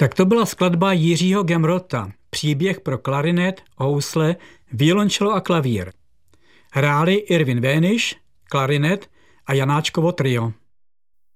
Tak to byla skladba Jiřího Gemrota, příběh pro klarinet, housle, violončelo a klavír. Hráli Irvin Véniš, klarinet a Janáčkovo trio.